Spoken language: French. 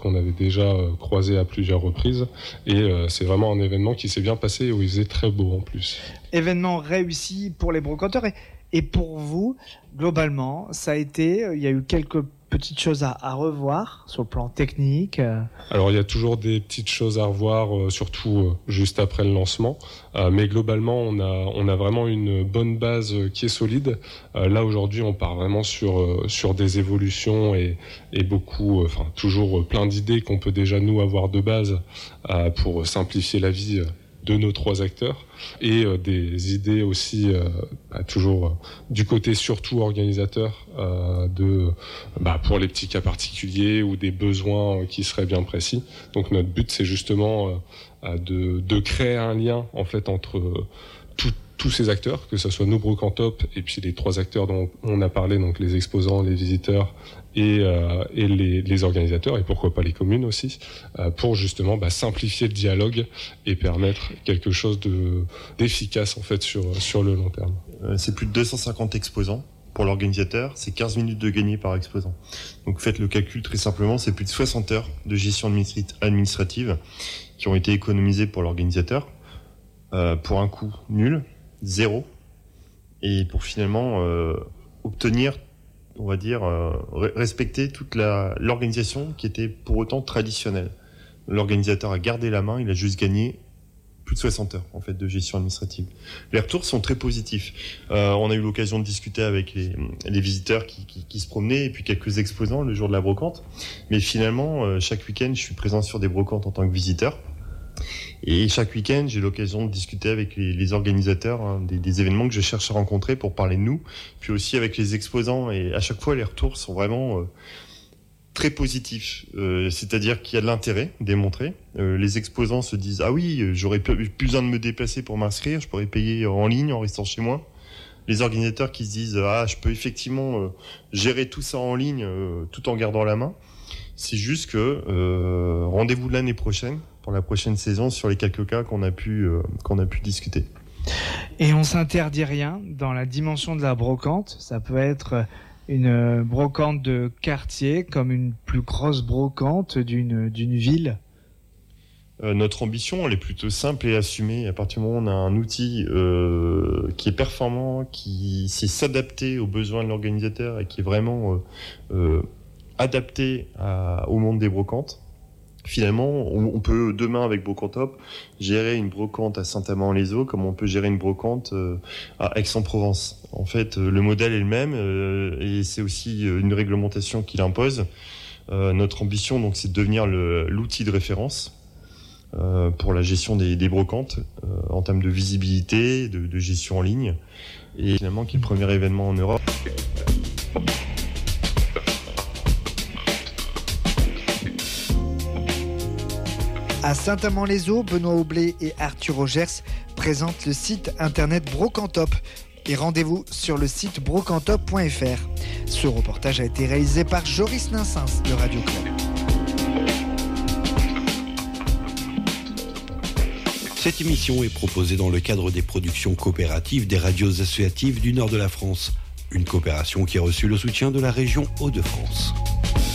qu'on avait déjà croisé à plusieurs reprises. Et c'est vraiment un événement qui s'est bien passé, où il faisait très beau en plus. Événement réussi pour les brocanteurs. Et pour vous, globalement, ça a été, il y a eu quelques petites choses à revoir sur le plan technique. Alors il y a toujours des petites choses à revoir, surtout juste après le lancement. Mais globalement, on a vraiment une bonne base qui est solide. Là aujourd'hui, on part vraiment sur des évolutions et beaucoup, toujours plein d'idées qu'on peut déjà nous avoir de base pour simplifier la vie de nos 3 acteurs, et des idées aussi toujours du côté surtout organisateur pour les petits cas particuliers ou des besoins qui seraient bien précis. Donc notre but, c'est justement de créer un lien en fait entre tous ces acteurs, que ce soit nous Brocantop et puis les 3 acteurs dont on a parlé, donc les exposants, les visiteurs et les organisateurs, et pourquoi pas les communes aussi, pour justement simplifier le dialogue et permettre quelque chose d'efficace en fait sur le long terme. C'est plus de 250 exposants. Pour l'organisateur, c'est 15 minutes de gagné par exposant. Donc faites le calcul très simplement, c'est plus de 60 heures de gestion administrative qui ont été économisées pour l'organisateur, pour un coût nul, 0, et pour finalement obtenir, on va dire, respecter toute l'organisation qui était pour autant traditionnelle. L'organisateur a gardé la main, il a juste gagné plus de 60 heures en fait de gestion administrative. Les retours sont très positifs. On a eu l'occasion de discuter avec les visiteurs qui se promenaient, et puis quelques exposants le jour de la brocante. Mais finalement, chaque week-end, je suis présent sur des brocantes en tant que visiteur. Et chaque week-end, j'ai l'occasion de discuter avec les organisateurs des événements que je cherche à rencontrer pour parler de nous, puis aussi avec les exposants. Et à chaque fois, les retours sont vraiment très positifs. C'est-à-dire qu'il y a de l'intérêt démontré. Les exposants se disent « Ah oui, j'aurais plus besoin de me déplacer pour m'inscrire, je pourrais payer en ligne en restant chez moi. » Les organisateurs qui se disent « Ah, je peux effectivement gérer tout ça en ligne tout en gardant la main. » C'est juste que rendez-vous l'année prochaine pour la prochaine saison sur les quelques cas qu'on a pu discuter. Et on s'interdit rien dans la dimension de la brocante. Ça peut être une brocante de quartier comme une plus grosse brocante d'une ville. Notre ambition, elle est plutôt simple et assumée. À partir du moment où on a un outil qui est performant, qui sait s'adapter aux besoins de l'organisateur et qui est vraiment adapté au monde des brocantes. Finalement, on peut demain avec Brocantop gérer une brocante à Saint-Amand-les-Eaux comme on peut gérer une brocante à Aix-en-Provence. En fait, le modèle est le même et c'est aussi une réglementation qui l'impose. Notre ambition, donc, c'est de devenir l'outil de référence pour la gestion des brocantes en termes de visibilité, de gestion en ligne, et finalement qui est le premier événement en Europe. À Saint-Amand-les-Eaux, Benoît Aublé et Arthur Rogers présentent le site internet Brocantop. Et rendez-vous sur le site brocantop.fr. Ce reportage a été réalisé par Joris Ninsens de Radio Club. Cette émission est proposée dans le cadre des productions coopératives des radios associatives du nord de la France. Une coopération qui a reçu le soutien de la région Hauts-de-France.